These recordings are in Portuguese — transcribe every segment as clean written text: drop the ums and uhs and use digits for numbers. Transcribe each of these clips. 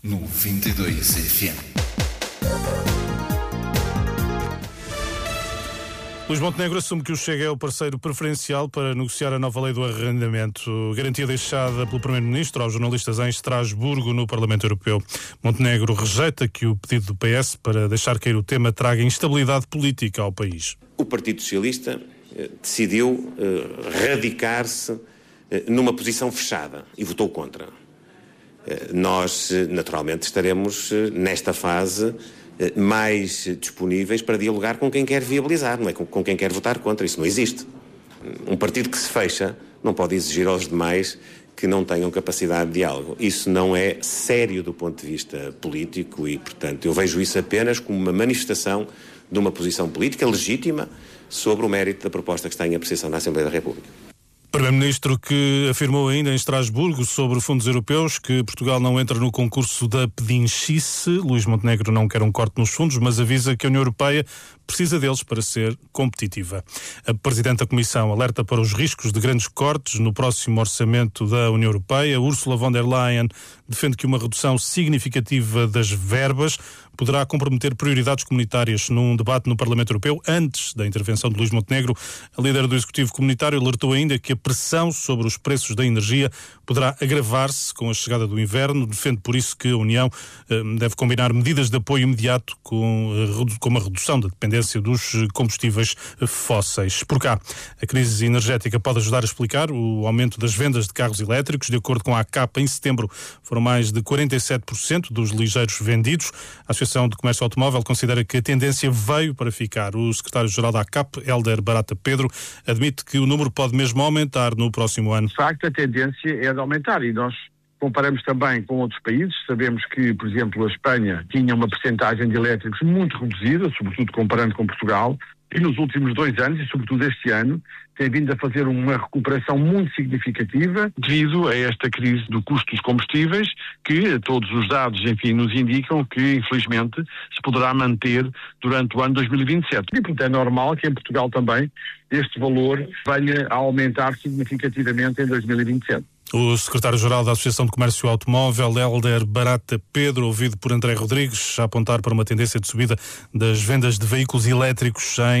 92 FM. Luís Montenegro assume que o Chega é o parceiro preferencial para negociar a nova lei do arrendamento, garantia deixada pelo Primeiro-Ministro aos jornalistas em Estrasburgo, no Parlamento Europeu. Montenegro rejeita que o pedido do PS para deixar cair o tema traga instabilidade política ao país. O Partido Socialista decidiu radicar-se numa posição fechada e votou contra. Nós, naturalmente, estaremos nesta fase mais disponíveis para dialogar com quem quer viabilizar, não é com quem quer votar contra. Isso não existe. Um partido que se fecha não pode exigir aos demais que não tenham capacidade de diálogo. Isso não é sério do ponto de vista político e, portanto, eu vejo isso apenas como uma manifestação de uma posição política legítima sobre o mérito da proposta que está em apreciação na Assembleia da República. Primeiro-Ministro que afirmou ainda em Estrasburgo sobre fundos europeus que Portugal não entra no concurso da pedinchice. Luís Montenegro não quer um corte nos fundos, mas avisa que a União Europeia precisa deles para ser competitiva. A Presidente da Comissão alerta para os riscos de grandes cortes no próximo orçamento da União Europeia. Ursula von der Leyen defende que uma redução significativa das verbas poderá comprometer prioridades comunitárias num debate no Parlamento Europeu. Antes da intervenção de Luís Montenegro, a líder do Executivo Comunitário alertou ainda que a pressão sobre os preços da energia poderá agravar-se com a chegada do inverno. Defende por isso que a União deve combinar medidas de apoio imediato com uma redução da dependência dos combustíveis fósseis. Por cá, a crise energética pode ajudar a explicar o aumento das vendas de carros elétricos. De acordo com a ACAP, em setembro foram mais de 47% dos ligeiros vendidos. A Associação de Comércio Automóvel considera que a tendência veio para ficar. O secretário-geral da ACAP, Hélder Barata Pedro, admite que o número pode mesmo aumentar no próximo ano. De facto, a tendência é de aumentar e nós comparamos também com outros países. Sabemos que, por exemplo, a Espanha tinha uma percentagem de elétricos muito reduzida, sobretudo comparando com Portugal, e nos últimos 2 anos, e sobretudo este ano, tem vindo a fazer uma recuperação muito significativa devido a esta crise do custo dos combustíveis, que todos os dados, enfim, nos indicam que, infelizmente, se poderá manter durante o ano 2027. E, portanto, é normal que em Portugal também este valor venha a aumentar significativamente em 2027. O secretário-geral da Associação de Comércio Automóvel, Hélder Barata Pedro, ouvido por André Rodrigues, a apontar para uma tendência de subida das vendas de veículos elétricos em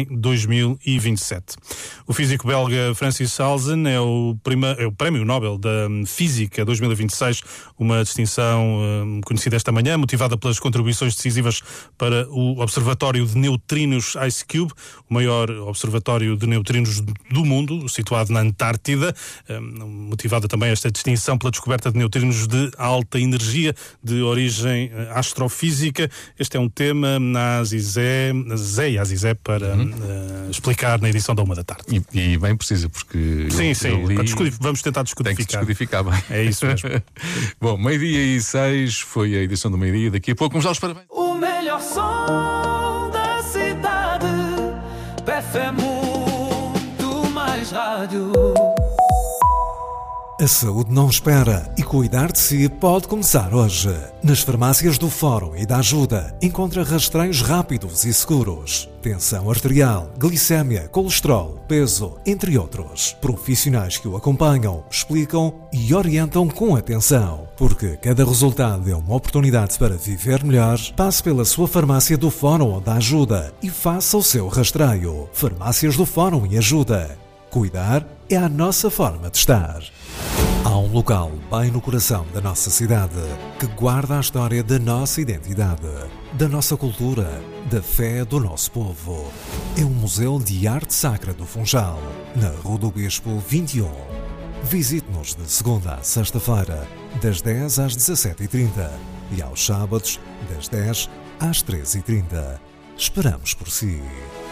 2027. O físico belga Francis Halzen é o Prémio Nobel da Física 2026, uma distinção conhecida esta manhã, motivada pelas contribuições decisivas para o Observatório de Neutrinos IceCube, o maior observatório de neutrinos do mundo, situado na Antártida, motivada também esta distinção pela descoberta de neutrinos de alta energia de origem astrofísica. Este é um tema na Azizé para explicar na edição da 1:00 PM. E bem precisa, porque sim, li... vamos tentar descodificar. Tem que descodificar bem. É isso mesmo. Bom, 12:06 foi a edição do meio-dia. Daqui a pouco vamos dar os parabéns. O melhor som da cidade, PF é muito mais rádio. A saúde não espera e cuidar de si pode começar hoje. Nas farmácias do Fórum e da Ajuda encontra rastreios rápidos e seguros. Tensão arterial, glicémia, colesterol, peso, entre outros. Profissionais que o acompanham, explicam e orientam com atenção. Porque cada resultado é uma oportunidade para viver melhor. Passe pela sua farmácia do Fórum ou da Ajuda e faça o seu rastreio. Farmácias do Fórum e Ajuda. Cuidar é a nossa forma de estar. Há um local bem no coração da nossa cidade que guarda a história da nossa identidade, da nossa cultura, da fé do nosso povo. É o Museu de Arte Sacra do Funchal, na Rua do Bispo 21. Visite-nos de segunda a sexta-feira, das 10 às 17h30 e aos sábados, das 10 às 13h30. Esperamos por si.